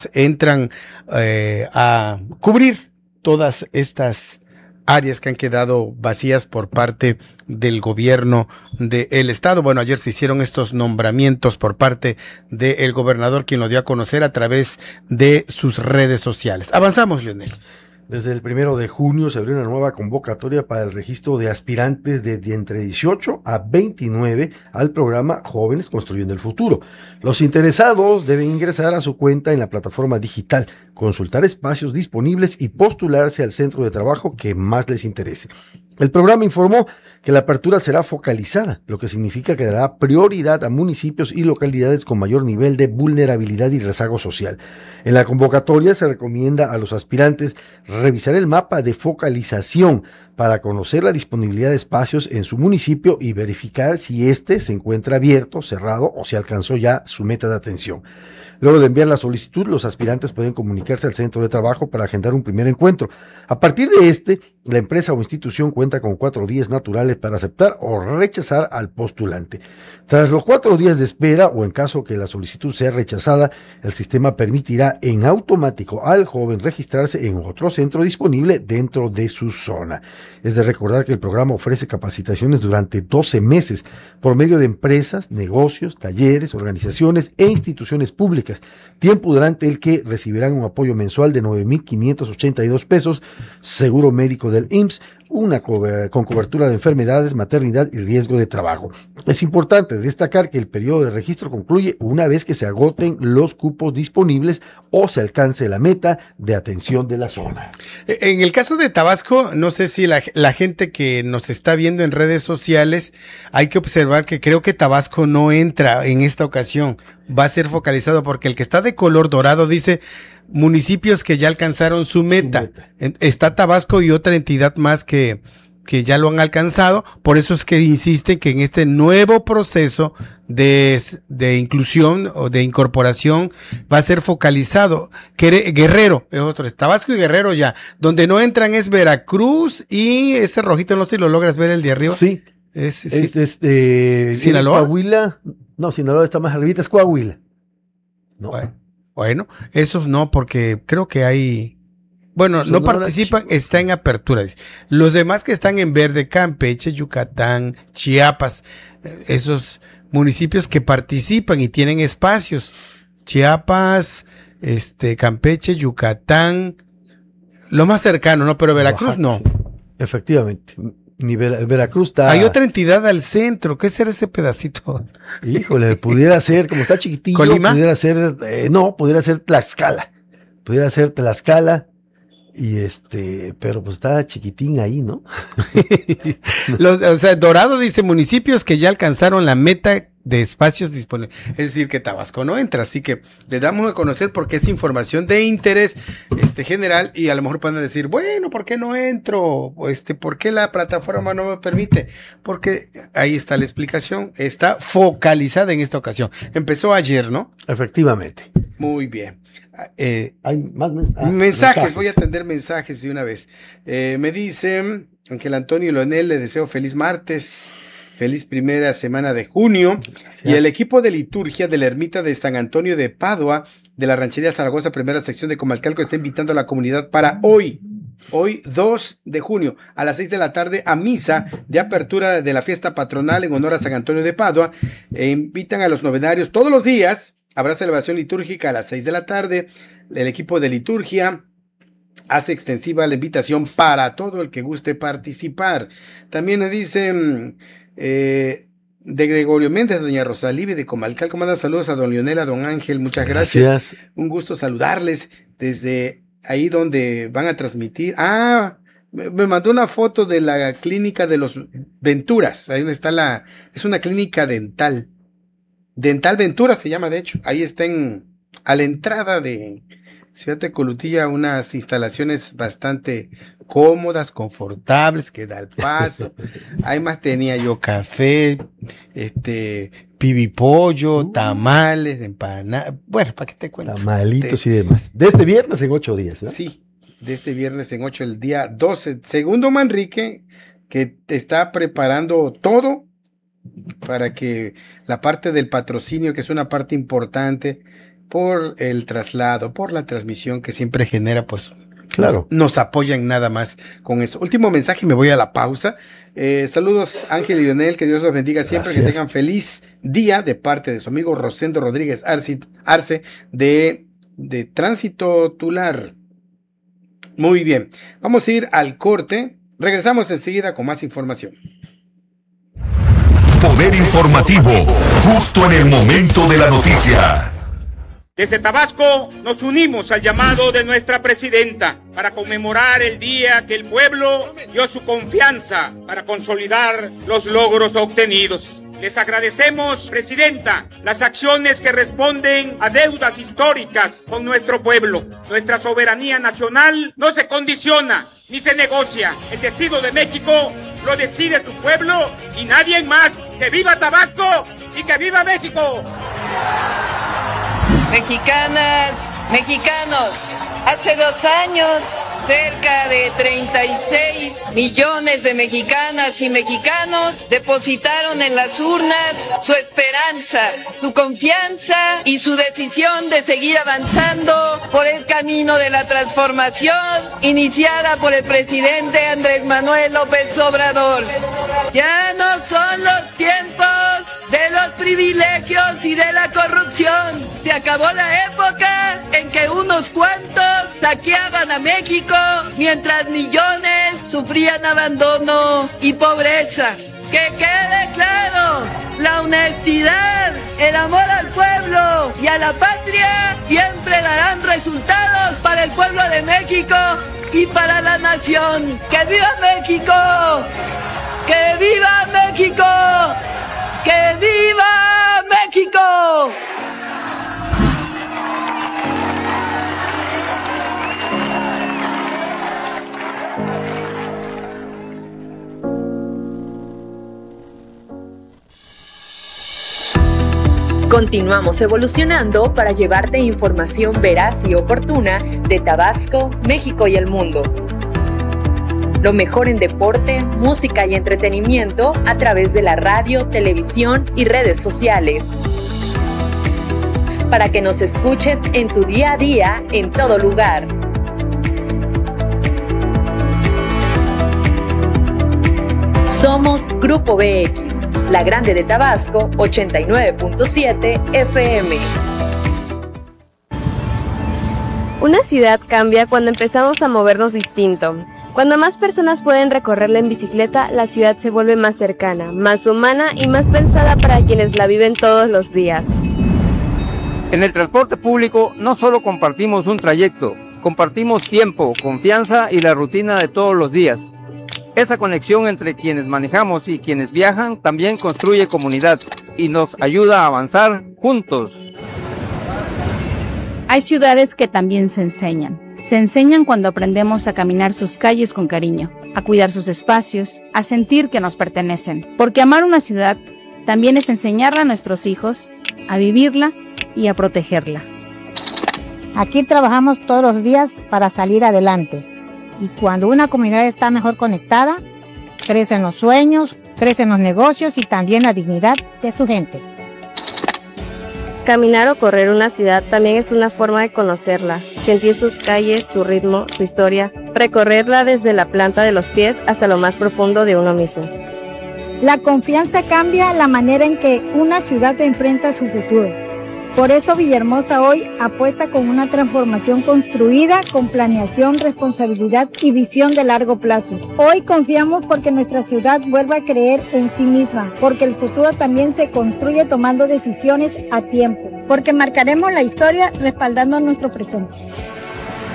entran a cubrir todas estas áreas que han quedado vacías por parte del gobierno del estado. Bueno, ayer se hicieron estos nombramientos por parte del gobernador, quien lo dio a conocer a través de sus redes sociales. Avanzamos, Leonel. Desde el 1 de junio se abrió una nueva convocatoria para el registro de aspirantes de entre 18 a 29 al programa Jóvenes Construyendo el Futuro. Los interesados deben ingresar a su cuenta en la plataforma digital, consultar espacios disponibles y postularse al centro de trabajo que más les interese. El programa informó que la apertura será focalizada, lo que significa que dará prioridad a municipios y localidades con mayor nivel de vulnerabilidad y rezago social. En la convocatoria se recomienda a los aspirantes revisar el mapa de focalización para conocer la disponibilidad de espacios en su municipio y verificar si éste se encuentra abierto, cerrado o si alcanzó ya su meta de atención. Luego de enviar la solicitud, los aspirantes pueden comunicarse al centro de trabajo para agendar un primer encuentro. A partir de la empresa o institución cuenta con 4 días naturales para aceptar o rechazar al postulante. Tras los 4 días de espera o en caso que la solicitud sea rechazada, el sistema permitirá en automático al joven registrarse en otro centro disponible dentro de su zona. Es de recordar que el programa ofrece capacitaciones durante 12 meses por medio de empresas, negocios, talleres, organizaciones e instituciones públicas, tiempo durante el que recibirán un apoyo mensual de 9,582 pesos, seguro médico del IMSS, con cobertura de enfermedades, maternidad y riesgo de trabajo. Es importante destacar que el periodo de registro concluye una vez que se agoten los cupos disponibles o se alcance la meta de atención de la zona. En el caso de Tabasco, no sé si la gente que nos está viendo en redes sociales, hay que observar que creo que Tabasco no entra en esta ocasión. Va a ser focalizado porque el que está de color dorado dice municipios que ya alcanzaron su meta. Está Tabasco y otra entidad más que ya lo han alcanzado. Por eso es que insisten que en este nuevo proceso de inclusión o de incorporación va a ser focalizado. Guerrero, es otro, Tabasco y Guerrero ya. Donde no entran es Veracruz y ese rojito, no sé si lo logras ver el de arriba. Sí. Sinaloa. Coahuila. No, Sinaloa está más arribita, es Coahuila. No. Bueno, esos no, porque creo que hay... Bueno, no participan, está en apertura. Los demás que están en verde, Campeche, Yucatán, Chiapas, esos municipios que participan y tienen espacios. Chiapas, Campeche, Yucatán, lo más cercano, ¿no? Pero Veracruz Oaxaca, no. Efectivamente. Ni Veracruz está... Hay otra entidad al centro. ¿Qué será ese pedacito? Híjole, pudiera ser, como está chiquitillo, ¿Colima? Pudiera ser, pudiera ser Tlaxcala. Pudiera ser Tlaxcala. Y pero pues está chiquitín ahí, ¿no? O sea, Dorado dice municipios que ya alcanzaron la meta de espacios disponibles. Es decir, que Tabasco no entra, así que le damos a conocer porque es información de interés general y a lo mejor pueden decir, bueno, ¿por qué no entro? ¿Por qué la plataforma no me permite? Porque ahí está la explicación, está focalizada en esta ocasión. Empezó ayer, ¿no? Efectivamente. Muy bien. Hay más mensajes, voy a atender mensajes de una vez. Me dicen, Ángel Antonio Leonel, le deseo feliz martes. Feliz primera semana de junio. Gracias. Y el equipo de liturgia de la ermita de San Antonio de Padua, de la ranchería Zaragoza, primera sección de Comalcalco, está invitando a la comunidad para hoy 2 de junio, a las 6 de la tarde, a misa de apertura de la fiesta patronal en honor a San Antonio de Padua. Invitan a los novenarios todos los días. Habrá celebración litúrgica a las 6 de la tarde. El equipo de liturgia hace extensiva la invitación para todo el que guste participar. También me dicen... de Gregorio Méndez, doña Rosalía de Comalcalco, manda saludos a don Leonel, a don Ángel, muchas gracias. Un gusto saludarles desde ahí donde van a transmitir. Me mandó una foto de la clínica de los Venturas, ahí donde está es una clínica dental Ventura se llama, de hecho, ahí está a la entrada de Ciudad de Colutilla, unas instalaciones bastante cómodas, confortables, que da el paso. Además tenía yo café, pibipollo, tamales, empanadas. Bueno, ¿para qué te cuento? Tamalitos y demás. De este viernes en 8 días, ¿no? Sí, de este viernes en 8, el día 12. Segundo Manrique, que te está preparando todo para que la parte del patrocinio, que es una parte importante, por el traslado, por la transmisión que siempre genera, pues claro, nos apoyan nada más con eso. Último mensaje y me voy a la pausa. Saludos Ángel y Lionel, que Dios los bendiga siempre. Gracias. Que tengan feliz día de parte de su amigo Rosendo Rodríguez Arce de Tránsito Tular. Muy bien, vamos a ir al corte, regresamos enseguida con más información. Poder informativo, justo en el momento de la noticia. Desde Tabasco nos unimos al llamado de nuestra presidenta para conmemorar el día que el pueblo dio su confianza para consolidar los logros obtenidos. Les agradecemos, presidenta, las acciones que responden a deudas históricas con nuestro pueblo. Nuestra soberanía nacional no se condiciona ni se negocia. El destino de México lo decide su pueblo y nadie más. ¡Que viva Tabasco y que viva México! Mexicanas, mexicanos, hace 2 años, cerca de 36 millones de mexicanas y mexicanos depositaron en las urnas su esperanza, su confianza y su decisión de seguir avanzando por el camino de la transformación iniciada por el presidente Andrés Manuel López Obrador. Ya no son los tiempos de los privilegios y de la corrupción. Se acabó la época en que unos cuantos saqueaban a México mientras millones sufrían abandono y pobreza. Que quede claro, la honestidad, el amor al pueblo y a la patria siempre darán resultados para el pueblo de México y para la nación. ¡Que viva México! ¡Que viva México! ¡Que viva México! Continuamos evolucionando para llevarte información veraz y oportuna de Tabasco, México y el mundo. Lo mejor en deporte, música y entretenimiento a través de la radio, televisión y redes sociales. Para que nos escuches en tu día a día, en todo lugar. Somos Grupo BX, la grande de Tabasco, 89.7 FM. Una ciudad cambia cuando empezamos a movernos distinto. Cuando más personas pueden recorrerla en bicicleta, la ciudad se vuelve más cercana, más humana y más pensada para quienes la viven todos los días. En el transporte público no solo compartimos un trayecto, compartimos tiempo, confianza y la rutina de todos los días. Esa conexión entre quienes manejamos y quienes viajan también construye comunidad y nos ayuda a avanzar juntos. Hay ciudades que también se enseñan. Se enseñan cuando aprendemos a caminar sus calles con cariño, a cuidar sus espacios, a sentir que nos pertenecen. Porque amar una ciudad también es enseñarle a nuestros hijos a vivirla y a protegerla. Aquí trabajamos todos los días para salir adelante. Y cuando una comunidad está mejor conectada, crecen los sueños, crecen los negocios y también la dignidad de su gente. Caminar o correr una ciudad también es una forma de conocerla, sentir sus calles, su ritmo, su historia, recorrerla desde la planta de los pies hasta lo más profundo de uno mismo. La confianza cambia la manera en que una ciudad enfrenta su futuro. Por eso Villahermosa hoy apuesta con una transformación construida con planeación, responsabilidad y visión de largo plazo. Hoy confiamos porque nuestra ciudad vuelva a creer en sí misma, porque el futuro también se construye tomando decisiones a tiempo, porque marcaremos la historia respaldando nuestro presente.